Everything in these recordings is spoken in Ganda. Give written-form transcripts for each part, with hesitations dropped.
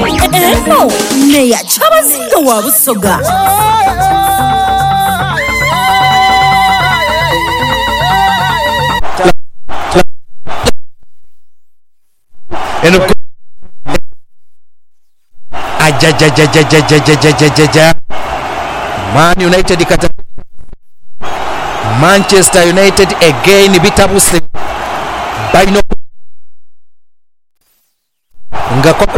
eno neya Kyabazinga wa Busoga. Man United kata Manchester United again bitabuse baino nga ko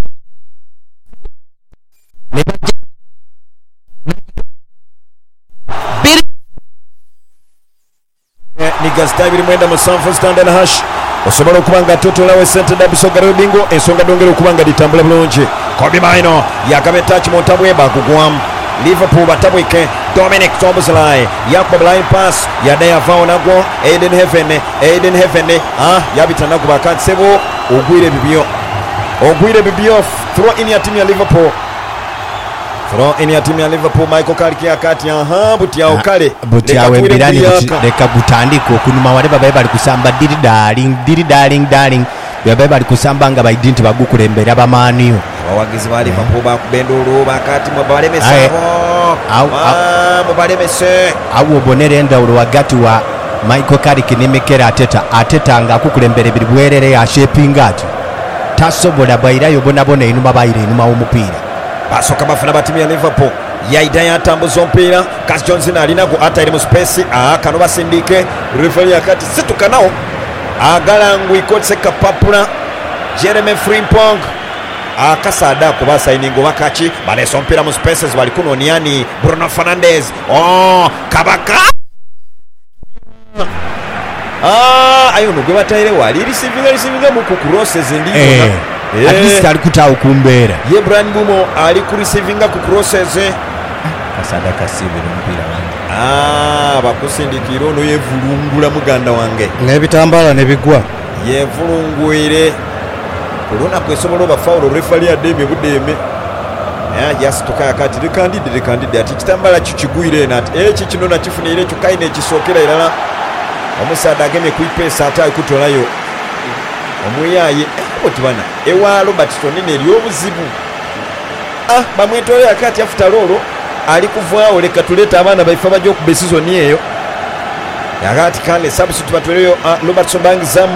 ni gastabiri mwenda musanfu standard hash osobola okubanga totola sente da Busoga bingo ensonga dongera okubanga ditambula bulungi. Kobe Maino yakabeta kimontabwe bakugwamu Liverpool batabwike Dominic Szoboszlai yakuba blind pass yadaya vaonagwo Eden Heaven yabitana ku bakansebo ogwire bibyo throw in ya timu ya Liverpool Michael Carrick yakati butiawo kale butiawo embirani leka gutandika okunuma wale babaye bali kusamba diri darling babaye bali kusamba nga bayidinti bagukulembera bamaniyo abawagizi bali Liverpool bakubendolo bakati mubalemese awo bonere endawulo wagati wa Michael Carrick ne Mikel Arteta nga akukulembere biri bwerere ya shaping ati tasobola bayirayo bonabona inuma bayire inuma w'omupiira basoka bafuna batimu ya Liverpool yaida yatambuza omupiira Cas Johnson alinago ataire mu space kano basindike referee yakati situkanawo agalangu ikotse kapapula Jeremy Frimpong akasada kuba signing wakachi baneso mpira mu spaces bali kunoniani Bruno Fernandes kabaka ayo nugwe bataire wali receiving mu crosses ndiyo at least ali kutawo kumbera ye Brian Bumo ali ku receiving ku crosses kasada kasibira mpira wange bakusindikira ono yevulungula muganda wange nebitambala nebigwa yevulunguire kuluna kwesobola bafaulo referee ademe budeme yasituka yakati rekandide ati kitambala kikigwire nati kino nakifunire ekyo kaine ekisokera irala omusada agemye kuipesa ata kutolayo omuyaye otibana ewa Robert Tonine eryobuzibu bamwetole yakati afuta lolo ali kuvaawo leka tuleta abaana baifa bajja okuba season eyo yakati kale substitute batweleyo Robertson bangiza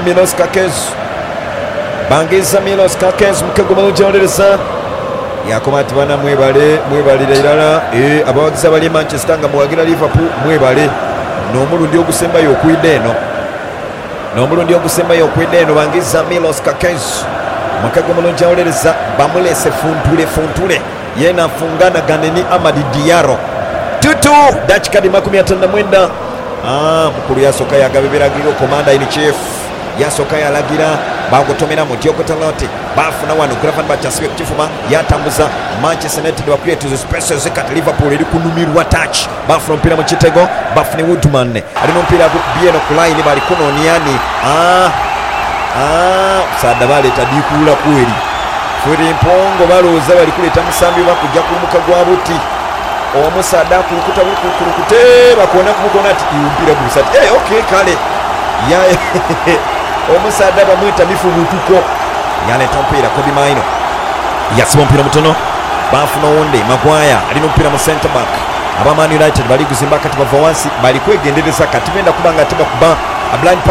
Milos Kakez mukego mawujaolereza yakomati bana mwebalira irala abawagiza bali Manchester nga muwagira Liverpool mwebale n'omulundi ogusembayo okwidde eno bangiza Milos Kakez mukego mawujaolereza bamulese funtule yena fungana ganeni Amadi Diallo tutu dakika 59 mukulu yasoka yagabibiragiro commander in chief yasoka yalagira bagotomera mu Diogo Dalot bafuna wano Gravan bachasiwe kufuma yatambuza Manchester United wa create the spaces kat Liverpool eri kunumirwa touch bafuna mpira mu kitego bafune Woodman alino mpira ku bieno kulaini bali kunoniani sada bale tadikula kweli Frimpong baloza bali kuleta musambi bakujja kumuka gwa buti omusada kulukuta bakona kumukona ati mpira gusati okay kale ya omusada bamwita bifubutuko yaleta mpira Kobe Maino yasiba mpira mutono bafuna wonde Maguire alina mpira mu center back aba Man United bali kuzimba kati bava wansi bali kwegendereza kati benda kubanga tiba kuba